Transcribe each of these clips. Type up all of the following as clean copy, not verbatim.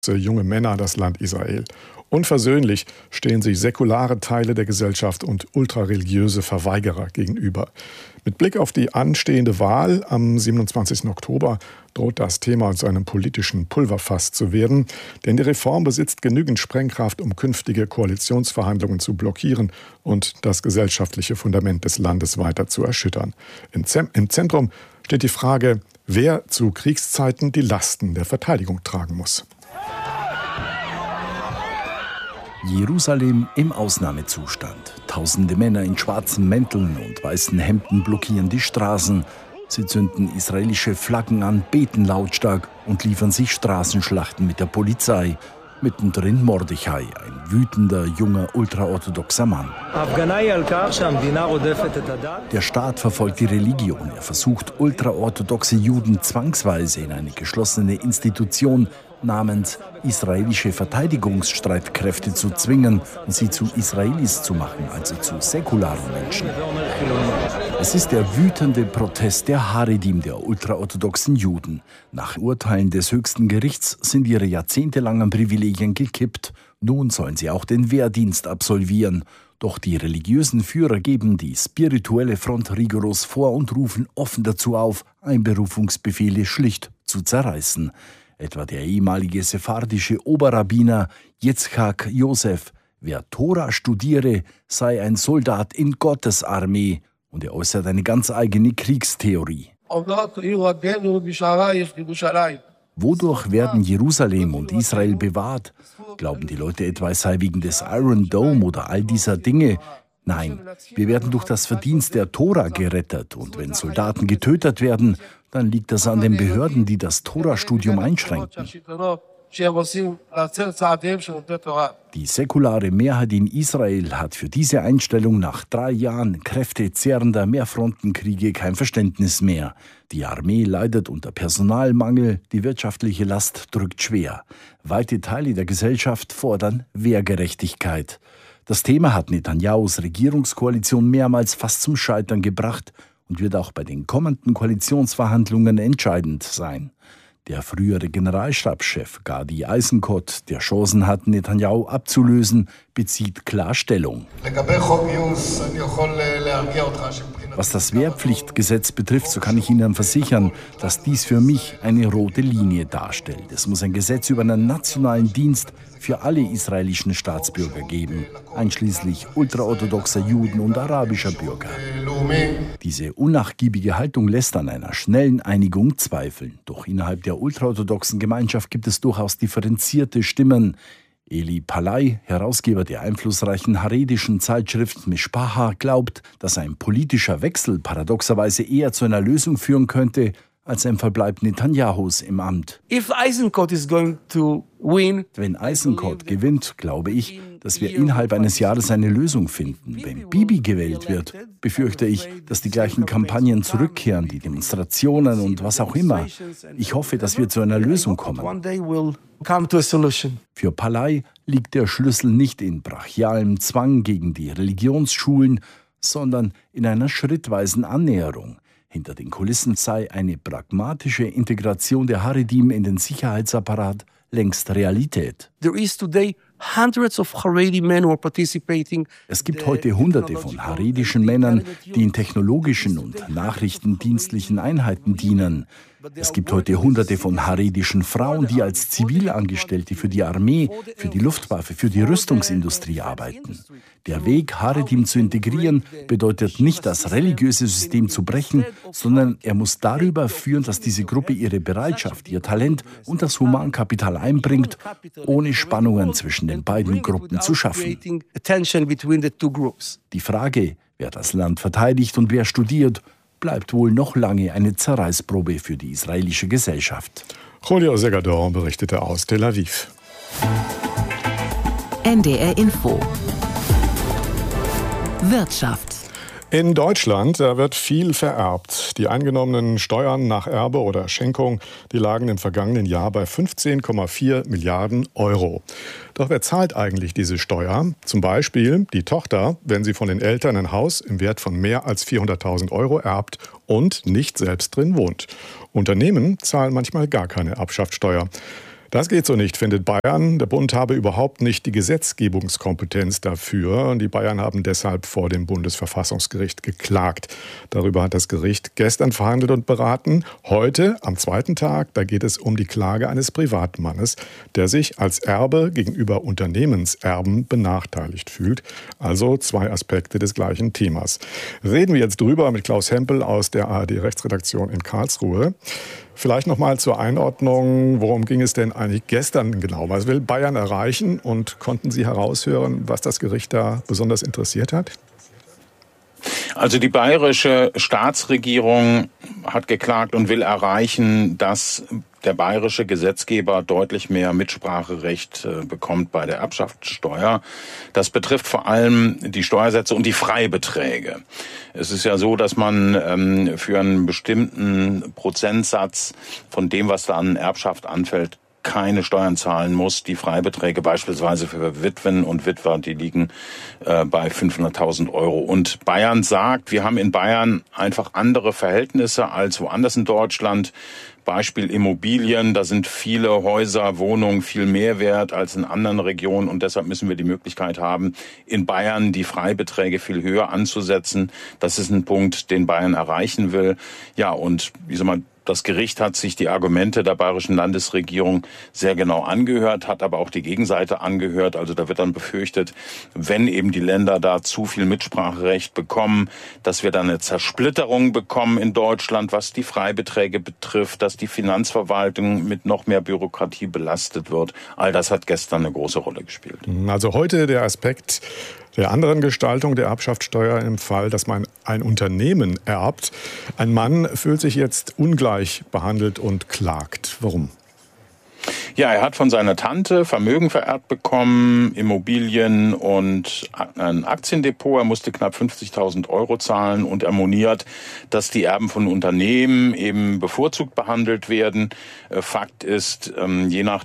junge Männer das Land Israel. Unversöhnlich stehen sich säkulare Teile der Gesellschaft und ultrareligiöse Verweigerer gegenüber. Mit Blick auf die anstehende Wahl am 27. Oktober droht das Thema zu einem politischen Pulverfass zu werden. Denn die Reform besitzt genügend Sprengkraft, um künftige Koalitionsverhandlungen zu blockieren und das gesellschaftliche Fundament des Landes weiter zu erschüttern. Im Zentrum steht die Frage, wer zu Kriegszeiten die Lasten der Verteidigung tragen muss. Jerusalem im Ausnahmezustand. Tausende Männer in schwarzen Mänteln und weißen Hemden blockieren die Straßen. Sie zünden israelische Flaggen an, beten lautstark und liefern sich Straßenschlachten mit der Polizei. Mittendrin Mordechai, ein wütender, junger, ultraorthodoxer Mann. Der Staat verfolgt die Religion. Er versucht, ultraorthodoxe Juden zwangsweise in eine geschlossene Institution namens israelische Verteidigungsstreitkräfte zu zwingen und sie zu Israelis zu machen, also zu säkularen Menschen. Es ist der wütende Protest der Haredim, der ultraorthodoxen Juden. Nach Urteilen des höchsten Gerichts sind ihre jahrzehntelangen Privilegien gekippt. Nun sollen sie auch den Wehrdienst absolvieren. Doch die religiösen Führer geben die spirituelle Front rigoros vor und rufen offen dazu auf, Einberufungsbefehle schlicht zu zerreißen. Etwa der ehemalige sephardische Oberrabbiner Yitzchak Yosef. Wer Tora studiere, sei ein Soldat in Gottes Armee. Und er äußert eine ganz eigene Kriegstheorie. Wodurch werden Jerusalem und Israel bewahrt? Glauben die Leute etwa, es sei wegen des Iron Dome oder all dieser Dinge? Nein, wir werden durch das Verdienst der Tora gerettet. Und wenn Soldaten getötet werden, dann liegt das an den Behörden, die das Tora-Studium einschränken. Die säkulare Mehrheit in Israel hat für diese Einstellung nach 3 Jahren kräftezehrender Mehrfrontenkriege kein Verständnis mehr. Die Armee leidet unter Personalmangel, die wirtschaftliche Last drückt schwer. Weite Teile der Gesellschaft fordern Wehrgerechtigkeit. Das Thema hat Netanyahus Regierungskoalition mehrmals fast zum Scheitern gebracht und wird auch bei den kommenden Koalitionsverhandlungen entscheidend sein. Der frühere Generalstabschef Gadi Eisenkot, der Chancen hat, Netanyahu abzulösen, bezieht klar Stellung. Was das Wehrpflichtgesetz betrifft, so kann ich Ihnen versichern, dass dies für mich eine rote Linie darstellt. Es muss ein Gesetz über einen nationalen Dienst für alle israelischen Staatsbürger geben, einschließlich ultraorthodoxer Juden und arabischer Bürger. Diese unnachgiebige Haltung lässt an einer schnellen Einigung zweifeln. Doch innerhalb der ultraorthodoxen Gemeinschaft gibt es durchaus differenzierte Stimmen. Eli Palai, Herausgeber der einflussreichen haredischen Zeitschrift Mishpacha, glaubt, dass ein politischer Wechsel paradoxerweise eher zu einer Lösung führen könnte, als ein Verbleib Netanyahus im Amt. Wenn Eisenkot gewinnt, glaube ich, dass wir innerhalb eines Jahres eine Lösung finden. Wenn Bibi gewählt wird, befürchte ich, dass die gleichen Kampagnen zurückkehren, die Demonstrationen und was auch immer. Ich hoffe, dass wir zu einer Lösung kommen. Für Palai liegt der Schlüssel nicht in brachialem Zwang gegen die Religionsschulen, sondern in einer schrittweisen Annäherung. Hinter den Kulissen sei eine pragmatische Integration der Haredim in den Sicherheitsapparat längst Realität. Es gibt heute Hunderte von haredischen Männern, die in technologischen und nachrichtendienstlichen Einheiten dienen. Es gibt heute Hunderte von haredischen Frauen, die als Zivilangestellte für die Armee, für die Luftwaffe, für die Rüstungsindustrie arbeiten. Der Weg, Haredim zu integrieren, bedeutet nicht, das religiöse System zu brechen, sondern er muss darüber führen, dass diese Gruppe ihre Bereitschaft, ihr Talent und das Humankapital einbringt, ohne Spannungen zwischen den beiden Gruppen zu schaffen. Die Frage, wer das Land verteidigt und wer studiert, bleibt wohl noch lange eine Zerreißprobe für die israelische Gesellschaft. Julio Segador berichtete aus Tel Aviv. NDR Info. Wirtschaft. In Deutschland wird viel vererbt. Die eingenommenen Steuern nach Erbe oder Schenkung, die lagen im vergangenen Jahr bei 15,4 Milliarden Euro. Doch wer zahlt eigentlich diese Steuer? Zum Beispiel die Tochter, wenn sie von den Eltern ein Haus im Wert von mehr als 400.000 Euro erbt und nicht selbst drin wohnt. Unternehmen zahlen manchmal gar keine Erbschaftssteuer. Das geht so nicht, findet Bayern. Der Bund habe überhaupt nicht die Gesetzgebungskompetenz dafür. Und die Bayern haben deshalb vor dem Bundesverfassungsgericht geklagt. Darüber hat das Gericht gestern verhandelt und beraten. Heute, am zweiten Tag, da geht es um die Klage eines Privatmannes, der sich als Erbe gegenüber Unternehmenserben benachteiligt fühlt. Also zwei Aspekte des gleichen Themas. Reden wir jetzt drüber mit Klaus Hempel aus der ARD-Rechtsredaktion in Karlsruhe. Vielleicht noch mal zur Einordnung, worum ging es denn eigentlich gestern genau? Was will Bayern erreichen und konnten Sie heraushören, was das Gericht da besonders interessiert hat? Also die bayerische Staatsregierung hat geklagt und will erreichen, dass der bayerische Gesetzgeber deutlich mehr Mitspracherecht bekommt bei der Erbschaftssteuer. Das betrifft vor allem die Steuersätze und die Freibeträge. Es ist ja so, dass man für einen bestimmten Prozentsatz von dem, was da an Erbschaft anfällt, keine Steuern zahlen muss. Die Freibeträge beispielsweise für Witwen und Witwer, die liegen bei 500.000 Euro. Und Bayern sagt, wir haben in Bayern einfach andere Verhältnisse als woanders in Deutschland. Beispiel Immobilien, da sind viele Häuser, Wohnungen viel mehr wert als in anderen Regionen und deshalb müssen wir die Möglichkeit haben, in Bayern die Freibeträge viel höher anzusetzen. Das ist ein Punkt, den Bayern erreichen will. Ja, und ich sag mal, das Gericht hat sich die Argumente der bayerischen Landesregierung sehr genau angehört, hat aber auch die Gegenseite angehört. Also da wird dann befürchtet, wenn eben die Länder da zu viel Mitspracherecht bekommen, dass wir dann eine Zersplitterung bekommen in Deutschland, was die Freibeträge betrifft, dass die Finanzverwaltung mit noch mehr Bürokratie belastet wird. All das hat gestern eine große Rolle gespielt. Also heute der Aspekt der anderen Gestaltung der Erbschaftssteuer im Fall, dass man ein Unternehmen erbt. Ein Mann fühlt sich jetzt ungleich behandelt und klagt. Warum? Ja, er hat von seiner Tante Vermögen vererbt bekommen, Immobilien und ein Aktiendepot. Er musste knapp 50.000 Euro zahlen und er moniert, dass die Erben von Unternehmen eben bevorzugt behandelt werden. Fakt ist, je nach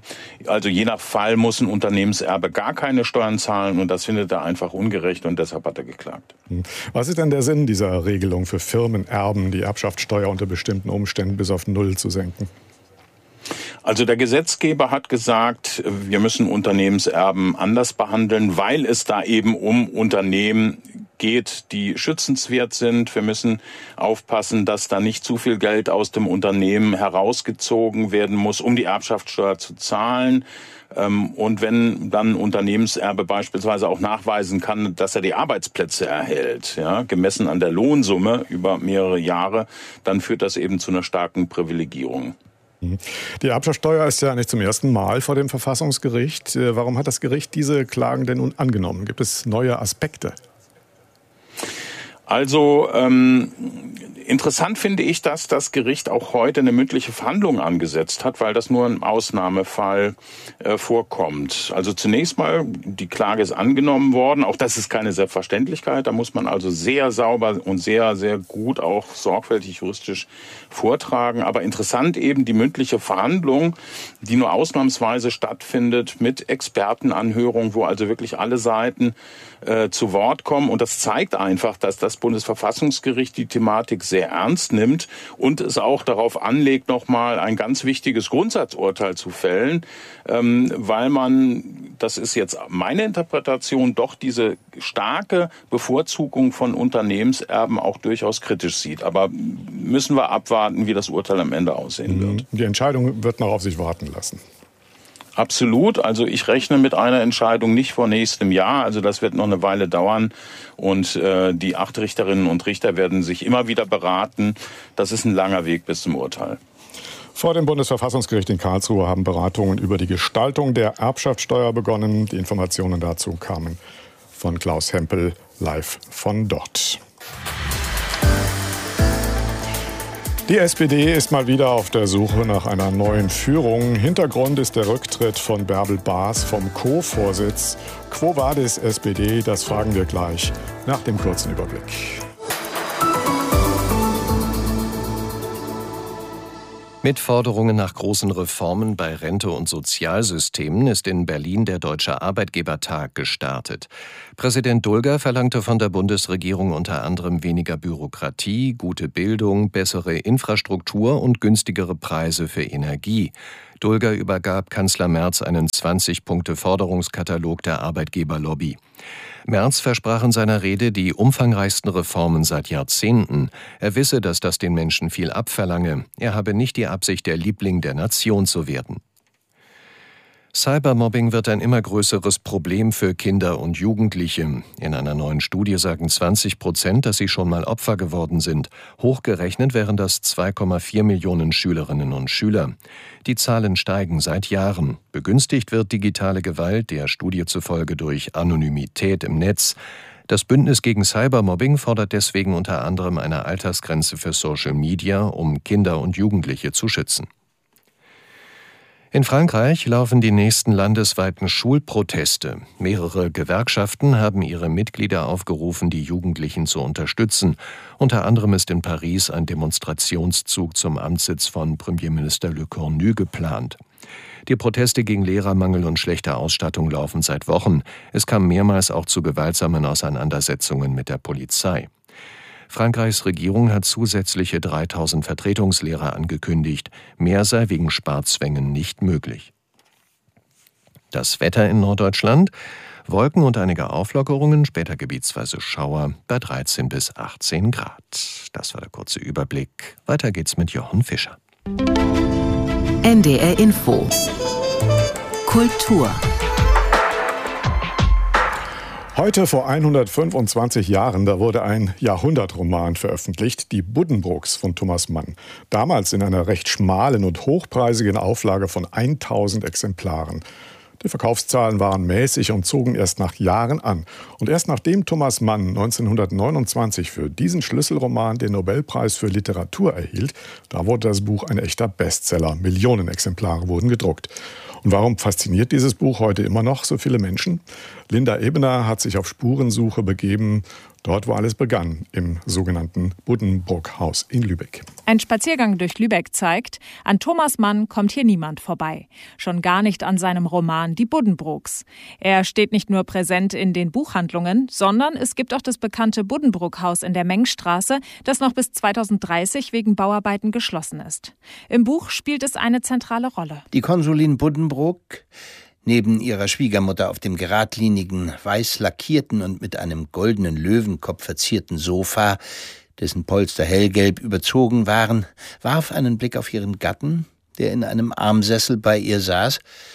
Fall muss ein Unternehmenserbe gar keine Steuern zahlen und das findet er einfach ungerecht und deshalb hat er geklagt. Was ist denn der Sinn dieser Regelung für Firmenerben, die Erbschaftssteuer unter bestimmten Umständen bis auf 0 zu senken? Also der Gesetzgeber hat gesagt, wir müssen Unternehmenserben anders behandeln, weil es da eben um Unternehmen geht, die schützenswert sind. Wir müssen aufpassen, dass da nicht zu viel Geld aus dem Unternehmen herausgezogen werden muss, um die Erbschaftssteuer zu zahlen. Und wenn dann ein Unternehmenserbe beispielsweise auch nachweisen kann, dass er die Arbeitsplätze erhält, ja, gemessen an der Lohnsumme über mehrere Jahre, dann führt das eben zu einer starken Privilegierung. Die Erbschaftssteuer ist ja nicht zum ersten Mal vor dem Verfassungsgericht. Warum hat das Gericht diese Klagen denn nun angenommen? Gibt es neue Aspekte? Also interessant finde ich, dass das Gericht auch heute eine mündliche Verhandlung angesetzt hat, weil das nur im Ausnahmefall vorkommt. Also zunächst mal, die Klage ist angenommen worden. Auch das ist keine Selbstverständlichkeit. Da muss man also sehr sauber und sehr, sehr gut auch sorgfältig juristisch vortragen. Aber interessant eben die mündliche Verhandlung, die nur ausnahmsweise stattfindet mit Expertenanhörung, wo also wirklich alle Seiten zu Wort kommen. Und das zeigt einfach, dass das Bundesverfassungsgericht die Thematik sehr ernst nimmt und es auch darauf anlegt, nochmal ein ganz wichtiges Grundsatzurteil zu fällen, weil man, das ist jetzt meine Interpretation, doch diese starke Bevorzugung von Unternehmenserben auch durchaus kritisch sieht. Aber müssen wir abwarten, wie das Urteil am Ende aussehen wird. Die Entscheidung wird noch auf sich warten lassen. Absolut. Also ich rechne mit einer Entscheidung nicht vor nächstem Jahr. Also das wird noch eine Weile dauern. Und die 8 Richterinnen und Richter werden sich immer wieder beraten. Das ist ein langer Weg bis zum Urteil. Vor dem Bundesverfassungsgericht in Karlsruhe haben Beratungen über die Gestaltung der Erbschaftssteuer begonnen. Die Informationen dazu kamen von Klaus Hempel live von dort. Die SPD ist mal wieder auf der Suche nach einer neuen Führung. Hintergrund ist der Rücktritt von Bärbel Baas vom Co-Vorsitz. Quo vadis SPD? Das fragen wir gleich nach dem kurzen Überblick. Mit Forderungen nach großen Reformen bei Rente und Sozialsystemen ist in Berlin der Deutsche Arbeitgebertag gestartet. Präsident Dulger verlangte von der Bundesregierung unter anderem weniger Bürokratie, gute Bildung, bessere Infrastruktur und günstigere Preise für Energie. Dulger übergab Kanzler Merz einen 20-Punkte-Forderungskatalog der Arbeitgeberlobby. Merz versprach in seiner Rede die umfangreichsten Reformen seit Jahrzehnten. Er wisse, dass das den Menschen viel abverlange. Er habe nicht die Absicht, der Liebling der Nation zu werden. Cybermobbing wird ein immer größeres Problem für Kinder und Jugendliche. In einer neuen Studie sagen 20%, dass sie schon mal Opfer geworden sind. Hochgerechnet wären das 2,4 Millionen Schülerinnen und Schüler. Die Zahlen steigen seit Jahren. Begünstigt wird digitale Gewalt der Studie zufolge durch Anonymität im Netz. Das Bündnis gegen Cybermobbing fordert deswegen unter anderem eine Altersgrenze für Social Media, um Kinder und Jugendliche zu schützen. In Frankreich laufen die nächsten landesweiten Schulproteste. Mehrere Gewerkschaften haben ihre Mitglieder aufgerufen, die Jugendlichen zu unterstützen. Unter anderem ist in Paris ein Demonstrationszug zum Amtssitz von Premierminister Le Cornu geplant. Die Proteste gegen Lehrermangel und schlechte Ausstattung laufen seit Wochen. Es kam mehrmals auch zu gewaltsamen Auseinandersetzungen mit der Polizei. Frankreichs Regierung hat zusätzliche 3.000 Vertretungslehrer angekündigt. Mehr sei wegen Sparzwängen nicht möglich. Das Wetter in Norddeutschland: Wolken und einige Auflockerungen, später gebietsweise Schauer bei 13 bis 18 Grad. Das war der kurze Überblick. Weiter geht's mit Jochen Fischer. NDR Info. Kultur. Heute vor 125 Jahren, da wurde ein Jahrhundertroman veröffentlicht, Die Buddenbrooks von Thomas Mann. Damals in einer recht schmalen und hochpreisigen Auflage von 1000 Exemplaren. Die Verkaufszahlen waren mäßig und zogen erst nach Jahren an. Und erst nachdem Thomas Mann 1929 für diesen Schlüsselroman den Nobelpreis für Literatur erhielt, da wurde das Buch ein echter Bestseller. Millionen Exemplare wurden gedruckt. Und warum fasziniert dieses Buch heute immer noch so viele Menschen? Linda Ebener hat sich auf Spurensuche begeben, dort wo alles begann, im sogenannten Buddenbrook-Haus in Lübeck. Ein Spaziergang durch Lübeck zeigt, an Thomas Mann kommt hier niemand vorbei. Schon gar nicht an seinem Roman Die Buddenbrooks. Er steht nicht nur präsent in den Buchhandlungen, sondern es gibt auch das bekannte Buddenbrook-Haus in der Mengstraße, das noch bis 2030 wegen Bauarbeiten geschlossen ist. Im Buch spielt es eine zentrale Rolle. Die Konsulin Buddenbrook, neben ihrer Schwiegermutter auf dem geradlinigen, weiß lackierten und mit einem goldenen Löwenkopf verzierten Sofa, dessen Polster hellgelb überzogen waren, warf einen Blick auf ihren Gatten, der in einem Armsessel bei ihr saß,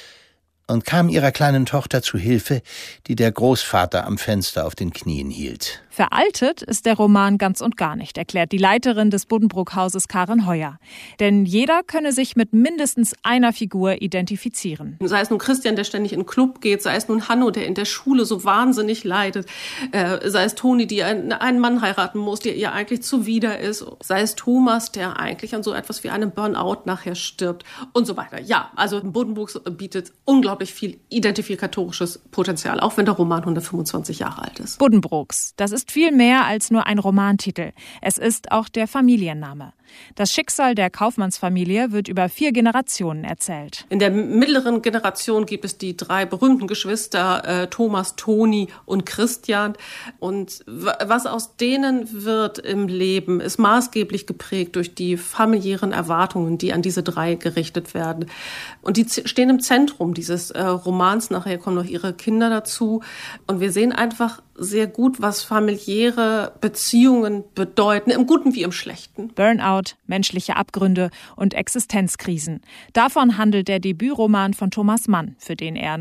und kam ihrer kleinen Tochter zu Hilfe, die der Großvater am Fenster auf den Knien hielt. Veraltet ist der Roman ganz und gar nicht, erklärt die Leiterin des Buddenbrook-Hauses Karin Heuer. Denn jeder könne sich mit mindestens einer Figur identifizieren. Sei es nun Christian, der ständig in den Club geht, sei es nun Hanno, der in der Schule so wahnsinnig leidet, sei es Toni, die einen Mann heiraten muss, der ihr eigentlich zuwider ist, sei es Thomas, der eigentlich an so etwas wie einem Burnout nachher stirbt und so weiter. Ja, also Buddenbrooks bietet unglaublich viel identifikatorisches Potenzial, auch wenn der Roman 125 Jahre alt ist. Buddenbrooks, das ist viel mehr als nur ein Romantitel. Es ist auch der Familienname. Das Schicksal der Kaufmannsfamilie wird über 4 Generationen erzählt. In der mittleren Generation gibt es die 3 berühmten Geschwister, Thomas, Toni und Christian. Und was aus denen wird im Leben, ist maßgeblich geprägt durch die familiären Erwartungen, die an diese 3 gerichtet werden. Und die stehen im Zentrum dieses Romans. Nachher kommen noch ihre Kinder dazu. Und wir sehen einfach sehr gut, was familiäre Beziehungen bedeuten, im Guten wie im Schlechten. Burnout, menschliche Abgründe und Existenzkrisen. Davon handelt der Debütroman von Thomas Mann, für den er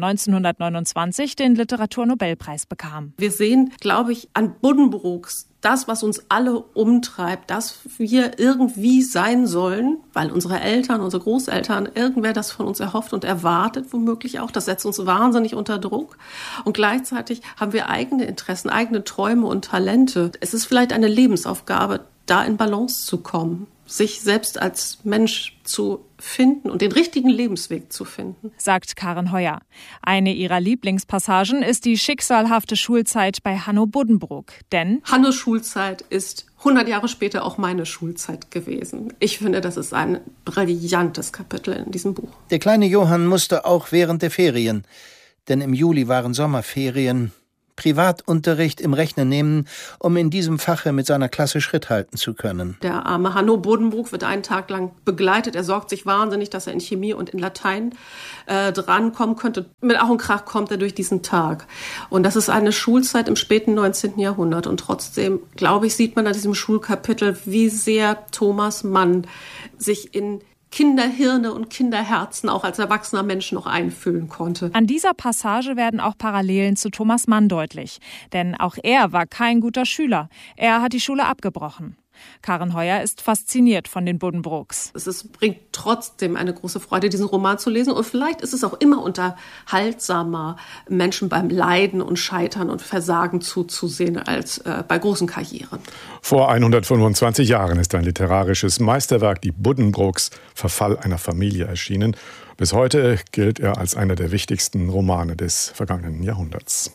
1929 den Literaturnobelpreis bekam. Wir sehen, glaube ich, an Buddenbrooks das, was uns alle umtreibt, dass wir irgendwie sein sollen, weil unsere Eltern, unsere Großeltern, irgendwer das von uns erhofft und erwartet, womöglich auch. Das setzt uns wahnsinnig unter Druck. Und gleichzeitig haben wir eigene Interessen, eigene Träume und Talente. Es ist vielleicht eine Lebensaufgabe, da in Balance zu kommen, sich selbst als Mensch zu finden und den richtigen Lebensweg zu finden, sagt Karin Heuer. Eine ihrer Lieblingspassagen ist die schicksalhafte Schulzeit bei Hanno Buddenbrook. Denn Hannos Schulzeit ist 100 Jahre später auch meine Schulzeit gewesen. Ich finde, das ist ein brillantes Kapitel in diesem Buch. Der kleine Johann musste auch während der Ferien, denn im Juli waren Sommerferien, Privatunterricht im Rechnen nehmen, um in diesem Fache mit seiner Klasse Schritt halten zu können. Der arme Hanno Buddenbrook wird einen Tag lang begleitet. Er sorgt sich wahnsinnig, dass er in Chemie und in Latein drankommen könnte. Mit Ach und Krach kommt er durch diesen Tag. Und das ist eine Schulzeit im späten 19. Jahrhundert. Und trotzdem, glaube ich, sieht man an diesem Schulkapitel, wie sehr Thomas Mann sich in Kinderhirne und Kinderherzen auch als erwachsener Mensch noch einfühlen konnte. An dieser Passage werden auch Parallelen zu Thomas Mann deutlich. Denn auch er war kein guter Schüler. Er hat die Schule abgebrochen. Karen Heuer ist fasziniert von den Buddenbrooks. Es bringt trotzdem eine große Freude, diesen Roman zu lesen. Und vielleicht ist es auch immer unterhaltsamer, Menschen beim Leiden und Scheitern und Versagen zuzusehen, als bei großen Karrieren. Vor 125 Jahren ist ein literarisches Meisterwerk, die Buddenbrooks, Verfall einer Familie, erschienen. Bis heute gilt er als einer der wichtigsten Romane des vergangenen Jahrhunderts.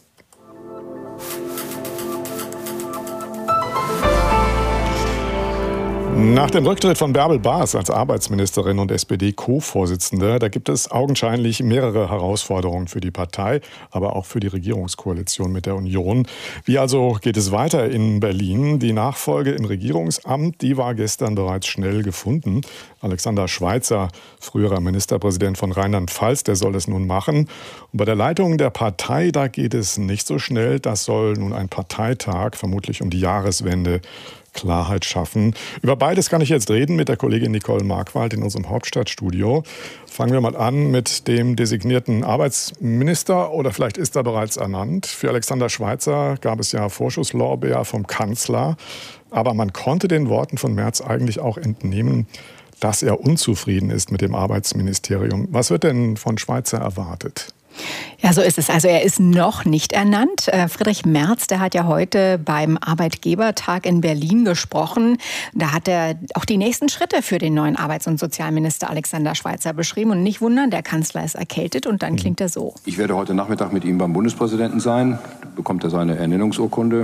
Nach dem Rücktritt von Bärbel Baas als Arbeitsministerin und SPD-Co-Vorsitzende, da gibt es augenscheinlich mehrere Herausforderungen für die Partei, aber auch für die Regierungskoalition mit der Union. Wie also geht es weiter in Berlin? Die Nachfolge im Regierungsamt, die war gestern bereits schnell gefunden. Alexander Schweitzer, früherer Ministerpräsident von Rheinland-Pfalz, der soll es nun machen. Und bei der Leitung der Partei, da geht es nicht so schnell. Das soll nun ein Parteitag, vermutlich um die Jahreswende, Klarheit schaffen. Über beides kann ich jetzt reden mit der Kollegin Nicole Markwald in unserem Hauptstadtstudio. Fangen wir mal an mit dem designierten Arbeitsminister, oder vielleicht ist er bereits ernannt. Für Alexander Schweitzer gab es ja Vorschusslorbeer vom Kanzler. Aber man konnte den Worten von Merz eigentlich auch entnehmen, dass er unzufrieden ist mit dem Arbeitsministerium. Was wird denn von Schweitzer erwartet? Ja, so ist es. Also er ist noch nicht ernannt. Friedrich Merz, der hat ja heute beim Arbeitgebertag in Berlin gesprochen. Da hat er auch die nächsten Schritte für den neuen Arbeits- und Sozialminister Alexander Schweitzer beschrieben. Und nicht wundern, der Kanzler ist erkältet und dann klingt er so. Ich werde heute Nachmittag mit ihm beim Bundespräsidenten sein. Da bekommt er seine Ernennungsurkunde.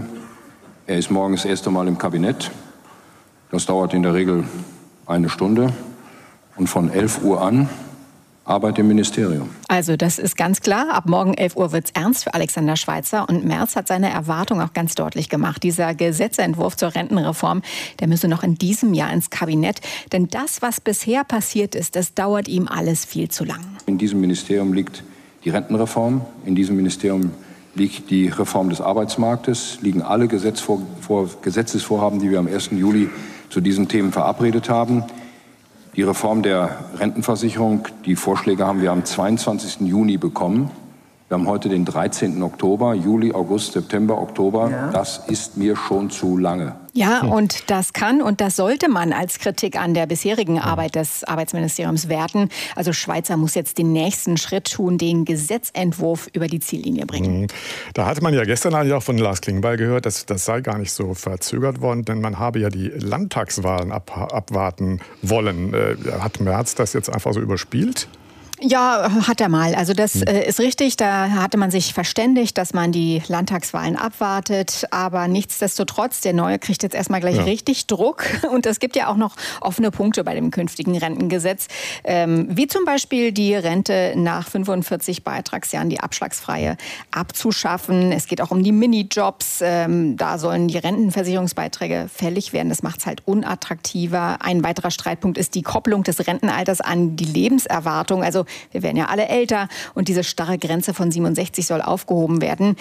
Er ist morgen das erste Mal im Kabinett. Das dauert in der Regel eine Stunde. Und von 11 Uhr an Arbeit im Ministerium. Also das ist ganz klar. Ab morgen 11 Uhr wird es ernst für Alexander Schweitzer. Und Merz hat seine Erwartung auch ganz deutlich gemacht. Dieser Gesetzentwurf zur Rentenreform, der müsse noch in diesem Jahr ins Kabinett. Denn das, was bisher passiert ist, das dauert ihm alles viel zu lang. In diesem Ministerium liegt die Rentenreform. In diesem Ministerium liegt die Reform des Arbeitsmarktes. Liegen alle Gesetzesvorhaben, die wir am 1. Juli zu diesen Themen verabredet haben. Die Reform der Rentenversicherung, die Vorschläge haben wir am 22. Juni bekommen. Wir haben heute den 13. Oktober, Juli, August, September, Oktober. Ja. Das ist mir schon zu lange. Ja, und das kann und das sollte man als Kritik an der bisherigen Arbeit des Arbeitsministeriums werten. Also Schweitzer muss jetzt den nächsten Schritt tun, den Gesetzentwurf über die Ziellinie bringen. Da hatte man ja gestern eigentlich auch von Lars Klingbeil gehört, dass das sei gar nicht so verzögert worden, denn man habe ja die Landtagswahlen abwarten wollen. Hat Merz das jetzt einfach so überspielt? Ja, hat er mal. Also das ist richtig. Da hatte man sich verständigt, dass man die Landtagswahlen abwartet. Aber nichtsdestotrotz, der Neue kriegt jetzt erstmal gleich richtig Druck. Und es gibt ja auch noch offene Punkte bei dem künftigen Rentengesetz. Wie zum Beispiel die Rente nach 45 Beitragsjahren, die abschlagsfreie, abzuschaffen. Es geht auch um die Minijobs. Da sollen die Rentenversicherungsbeiträge fällig werden. Das macht es halt unattraktiver. Ein weiterer Streitpunkt ist die Kopplung des Rentenalters an die Lebenserwartung. Also wir werden ja alle älter und diese starre Grenze von 67 soll aufgehoben werden.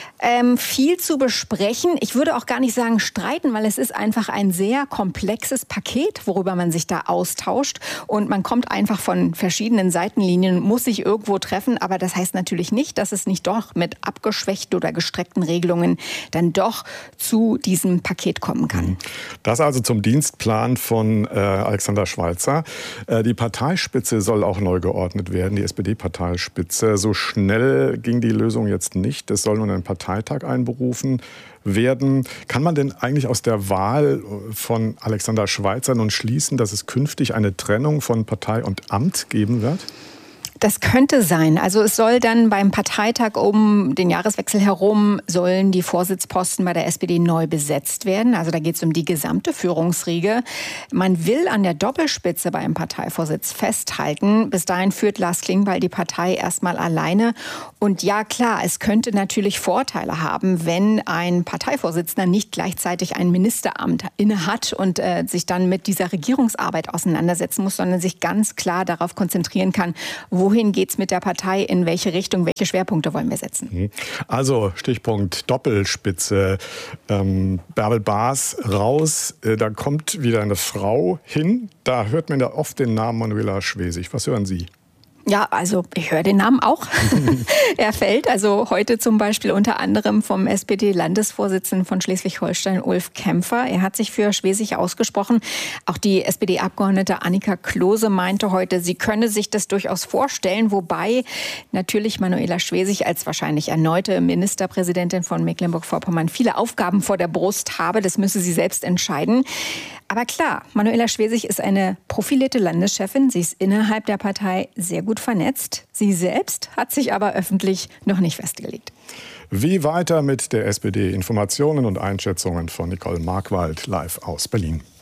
Viel zu besprechen. Ich würde auch gar nicht sagen streiten, weil es ist einfach ein sehr komplexes Paket, worüber man sich da austauscht. Und man kommt einfach von verschiedenen Seitenlinien, muss sich irgendwo treffen. Aber das heißt natürlich nicht, dass es nicht doch mit abgeschwächten oder gestreckten Regelungen dann doch zu diesem Paket kommen kann. Das also zum Dienstplan von Alexander Schweitzer. Die Parteispitze soll auch neu geordnet werden, die SPD-Parteispitze. So schnell ging die Lösung jetzt nicht. Es soll nun ein Parteitag einberufen werden. Kann man denn eigentlich aus der Wahl von Alexander Schweitzer nun schließen, dass es künftig eine Trennung von Partei und Amt geben wird? Das könnte sein. Also es soll dann beim Parteitag um den Jahreswechsel herum sollen die Vorsitzposten bei der SPD neu besetzt werden. Also da geht es um die gesamte Führungsriege. Man will an der Doppelspitze beim Parteivorsitz festhalten. Bis dahin führt Lars Klingbeil die Partei erstmal alleine. Und ja, klar, es könnte natürlich Vorteile haben, wenn ein Parteivorsitzender nicht gleichzeitig ein Ministeramt innehat und sich dann mit dieser Regierungsarbeit auseinandersetzen muss, sondern sich ganz klar darauf konzentrieren kann, wohin geht's mit der Partei, in welche Richtung, welche Schwerpunkte wollen wir setzen. Also Stichpunkt Doppelspitze. Bärbel Baas raus, da kommt wieder eine Frau hin. Da hört man ja oft den Namen Manuela Schwesig. Was hören Sie? Ja, also ich höre den Namen auch. Er fällt also heute zum Beispiel unter anderem vom SPD-Landesvorsitzenden von Schleswig-Holstein, Ulf Kämpfer. Er hat sich für Schwesig ausgesprochen. Auch die SPD-Abgeordnete Annika Klose meinte heute, sie könne sich das durchaus vorstellen, wobei natürlich Manuela Schwesig als wahrscheinlich erneute Ministerpräsidentin von Mecklenburg-Vorpommern viele Aufgaben vor der Brust habe. Das müsse sie selbst entscheiden. Aber klar, Manuela Schwesig ist eine profilierte Landeschefin. Sie ist innerhalb der Partei sehr gut vernetzt. Sie selbst hat sich aber öffentlich noch nicht festgelegt. Wie weiter mit der SPD? Informationen und Einschätzungen von Nicole Markwald live aus Berlin.